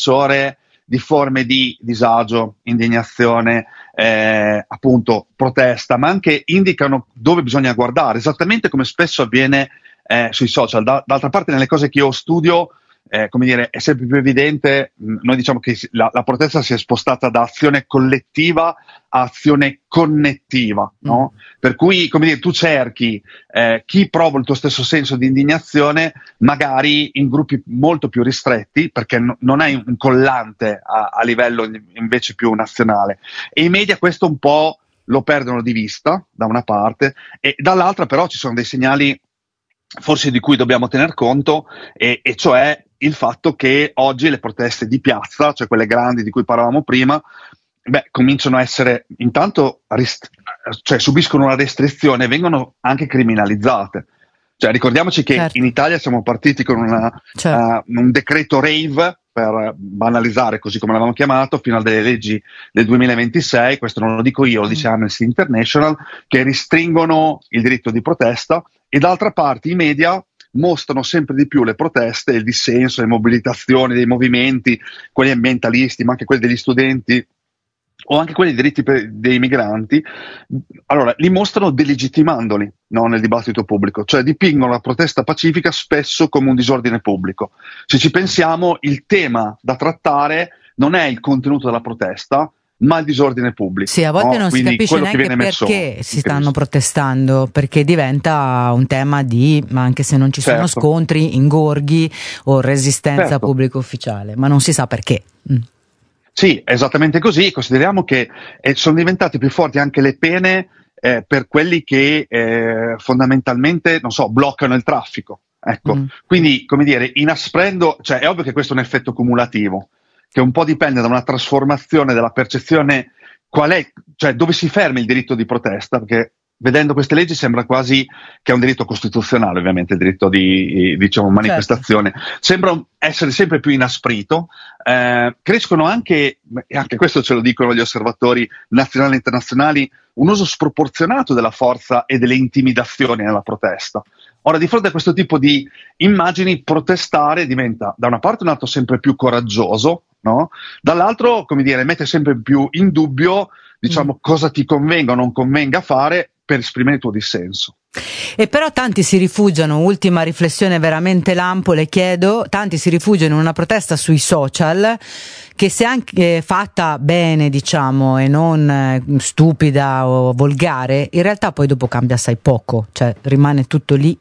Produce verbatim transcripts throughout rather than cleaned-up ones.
difensore di forme di disagio, indignazione, eh, appunto protesta, ma anche indicano dove bisogna guardare, esattamente come spesso avviene eh, sui social. Da, d'altra parte, nelle cose che io studio, eh, come dire, è sempre più evidente. Mh, noi diciamo che si- la, la protesta si è spostata da azione collettiva a azione connettiva, no? Mm. Per cui, come dire, tu cerchi eh, chi prova il tuo stesso senso di indignazione, magari in gruppi molto più ristretti, perché no- non hai un collante a, a livello invece più nazionale. E i media questo un po' lo perdono di vista, da una parte, e dall'altra però ci sono dei segnali forse di cui dobbiamo tener conto, e, e cioè il fatto che oggi le proteste di piazza, cioè quelle grandi di cui parlavamo prima, beh, cominciano a essere intanto rist- cioè subiscono una restrizione e vengono anche criminalizzate. Cioè, ricordiamoci che Certo. in Italia siamo partiti con una, Certo. uh, un decreto rave, per banalizzare, così come l'avevamo chiamato, fino alle leggi del duemilaventisei, questo non lo dico io, lo dice Mm. Amnesty International, che restringono il diritto di protesta, e d'altra parte i media mostrano sempre di più le proteste, il dissenso, le mobilitazioni dei movimenti, quelli ambientalisti, ma anche quelli degli studenti, o anche quelli dei diritti per- dei migranti. Allora, li mostrano delegittimandoli, no, nel dibattito pubblico, cioè dipingono la protesta pacifica spesso come un disordine pubblico. Se ci pensiamo, il tema da trattare non è il contenuto della protesta, ma il disordine pubblico. Sì, a volte no? non si Quindi capisce quello che neanche viene messo perché in si stanno crisi. protestando, perché diventa un tema di, ma anche se non ci sono Certo, scontri, ingorghi o resistenza certo. pubblico ufficiale, ma non si sa perché. Mm. Sì, esattamente così. Consideriamo che eh, sono diventate più forti anche le pene eh, per quelli che eh, fondamentalmente, non so, bloccano il traffico. Ecco, Mm. quindi, come dire, inasprendo, cioè è ovvio che questo è un effetto cumulativo, che un po' dipende da una trasformazione della percezione, qual è, cioè dove si ferma il diritto di protesta, perché vedendo queste leggi sembra quasi che è un diritto costituzionale, ovviamente, il diritto di, diciamo, Certo. manifestazione. Sembra un- essere sempre più inasprito. Eh, crescono anche, e anche questo ce lo dicono gli osservatori nazionali e internazionali, un uso sproporzionato della forza e delle intimidazioni nella protesta. Ora, di fronte a questo tipo di immagini, protestare diventa da una parte un atto sempre più coraggioso, no? Dall'altro, come dire, mette sempre più in dubbio, Mm. diciamo, cosa ti convenga o non convenga fare per esprimere il tuo dissenso. E però tanti si rifugiano, ultima riflessione veramente lampo, le chiedo, tanti si rifugiano in una protesta sui social che, se anche fatta bene, diciamo, e non eh, stupida o volgare, in realtà poi dopo cambia assai poco, cioè rimane tutto lì.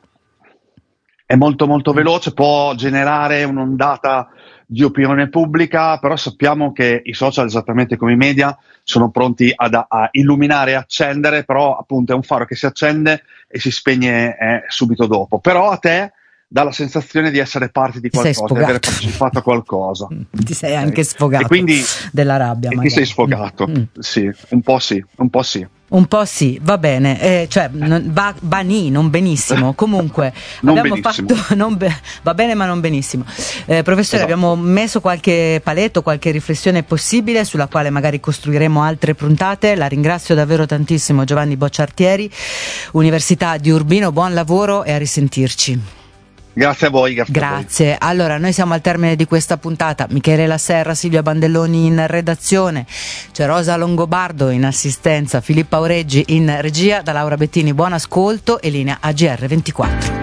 È molto molto Mm. veloce, può generare un'ondata di opinione pubblica, però sappiamo che i social, esattamente come i media, sono pronti ad, a illuminare e accendere, però appunto è un faro che si accende e si spegne eh, subito dopo. Però a te dà la sensazione di essere parte di Ti sei qualcosa, di aver sfogato. partecipato a qualcosa. Ti sei Ok? anche E sfogato quindi della rabbia, e ti sei magari. sfogato, Mm. Mm. sì, un po' sì, un po' sì. Un po' sì, va bene, eh, cioè non, va, va nì, non benissimo. Comunque Non abbiamo benissimo. fatto, non be- va bene ma non benissimo. Eh, professore, Esatto. abbiamo messo qualche paletto, qualche riflessione possibile sulla quale magari costruiremo altre puntate. La ringrazio davvero tantissimo, Giovanni Bocciartieri, Università di Urbino, buon lavoro e a risentirci. Grazie a voi, grazie, Grazie. a voi. Allora, noi siamo al termine di questa puntata. Michele La Serra, Silvia Bandelloni in redazione, c'è Rosa Longobardo in assistenza, Filippa Aureggi in regia, da Laura Bettini buon ascolto e linea A G R ventiquattro.